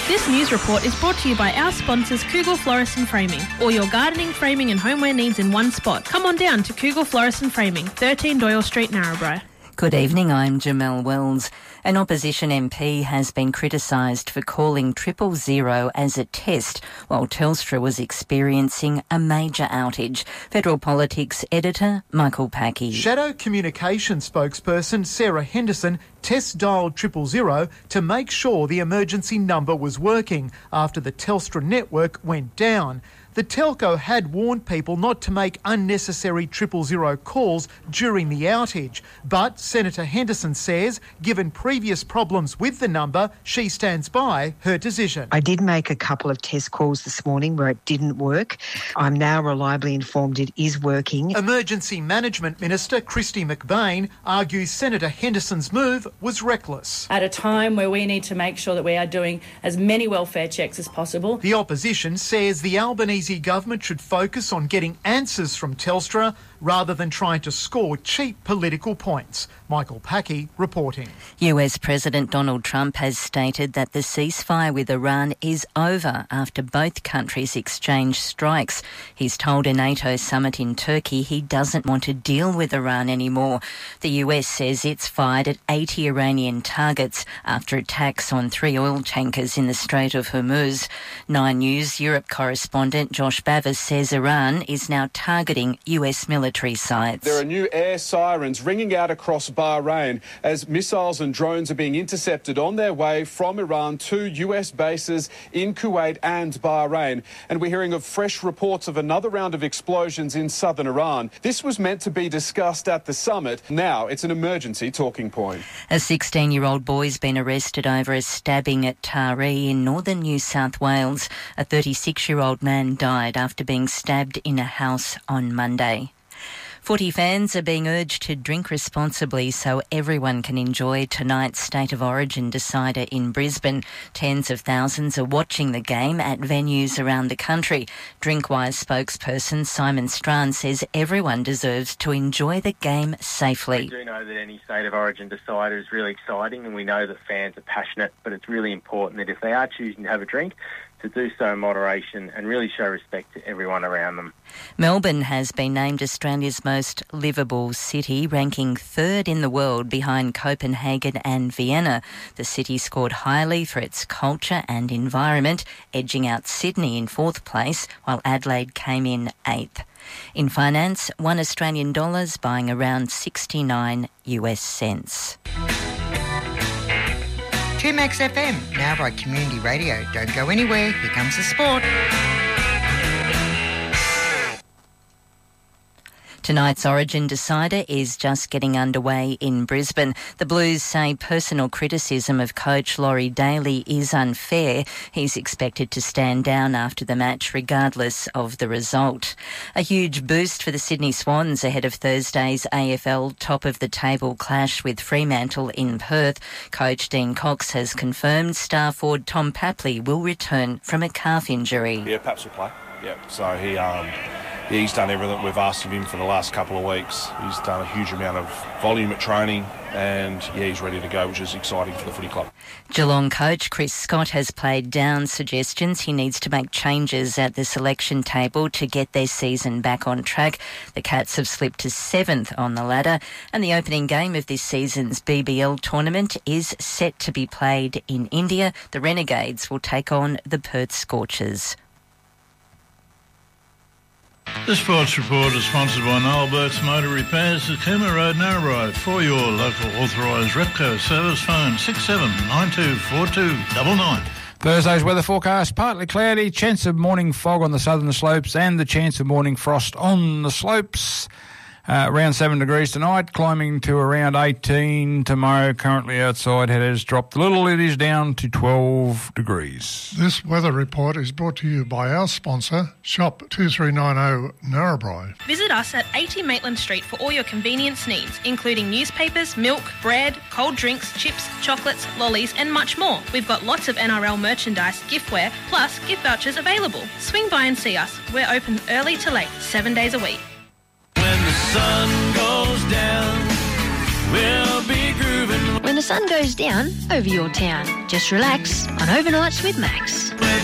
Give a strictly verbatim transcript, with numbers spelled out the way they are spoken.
This news report is brought to you by our sponsors Kugel Florist and Framing. All your gardening, framing and homeware needs in one spot. Come on down to Kugel Florist and Framing, thirteen Doyle Street, Narrabri. Good evening, I'm Jamelle Wells. An opposition M P has been criticised for calling triple zero as a test while Telstra was experiencing a major outage. Federal Politics editor Michael Packey. Shadow Communications spokesperson Sarah Henderson test dialed triple zero to make sure the emergency number was working after the Telstra network went down. The telco had warned people not to make unnecessary triple zero calls during the outage, but Senator Henderson says, given previous problems with the number, she stands by her decision. I did make a couple of test calls this morning where it didn't work. I'm now reliably informed it is working. Emergency Management Minister Kristy McBain argues Senator Henderson's move was reckless. At a time where we need to make sure that we are doing as many welfare checks as possible. The opposition says the Albanese government should focus on getting answers from Telstra rather than trying to score cheap political points. Michael Packey reporting. U S President Donald Trump has stated that the ceasefire with Iran is over after both countries exchanged strikes. He's told a NATO summit in Turkey he doesn't want to deal with Iran anymore. The U S says it's fired at eighty Iranian targets after attacks on three oil tankers in the Strait of Hormuz. Nine News Europe correspondent Josh Bavis says Iran is now targeting U S military sites. There are new air sirens ringing out across Bahrain as missiles and drones are being intercepted on their way from Iran to U S bases in Kuwait and Bahrain. And we're hearing of fresh reports of another round of explosions in southern Iran. This was meant to be discussed at the summit. Now it's an emergency talking point. A sixteen-year-old boy's been arrested over a stabbing at Taree in northern New South Wales. A thirty-six-year-old man died after being stabbed in a house on Monday. Footy fans are being urged to drink responsibly so everyone can enjoy tonight's State of Origin decider in Brisbane. Tens of thousands are watching the game at venues around the country. Drinkwise spokesperson Simon Strachan says everyone deserves to enjoy the game safely. We do know that any State of Origin decider is really exciting and we know that fans are passionate, but it's really important that if they are choosing to have a drink, to do so in moderation and really show respect to everyone around them. Melbourne has been named Australia's most livable city, ranking third in the world behind Copenhagen and Vienna. The city scored highly for its culture and environment, edging out Sydney in fourth place, while Adelaide came in eighth. In finance, one Australian dollar's buying around sixty-nine U S cents. two Max F M, now by Community Radio. Don't go anywhere, here comes the sport. Tonight's Origin decider is just getting underway in Brisbane. The Blues say personal criticism of coach Laurie Daly is unfair. He's expected to stand down after the match regardless of the result. A huge boost for the Sydney Swans ahead of Thursday's A F L top-of-the-table clash with Fremantle in Perth. Coach Dean Cox has confirmed star forward Tom Papley will return from a calf injury. Yeah, Paps will play. Yeah, so he... um. Yeah, he's done everything we've asked of him for the last couple of weeks. He's done a huge amount of volume at training and, yeah, he's ready to go, which is exciting for the footy club. Geelong coach Chris Scott has played down suggestions he needs to make changes at the selection table to get their season back on track. The Cats have slipped to seventh on the ladder and the opening game of this season's B B L tournament is set to be played in India. The Renegades will take on the Perth Scorchers. The Sports Report is sponsored by Noel Burke's Motor Repairs at Cooma Road, Narrabri. For your local authorised Repco service, phone six seven nine two four two nine nine. Thursday's weather forecast, partly cloudy, chance of morning fog on the southern slopes and the chance of morning frost on the slopes. Uh, around seven degrees tonight, climbing to around eighteen tomorrow. Currently outside, it has dropped a little. It is down to twelve degrees. This weather report is brought to you by our sponsor, Shop two three nine zero Narrabri. Visit us at eighty Maitland Street for all your convenience needs, including newspapers, milk, bread, cold drinks, chips, chocolates, lollies and much more. We've got lots of N R L merchandise, giftware, plus gift vouchers available. Swing by and see us. We're open early to late, seven days a week. When the sun goes down, we'll be grooving. When when the sun goes down over your town. Just relax on Overnights with Max.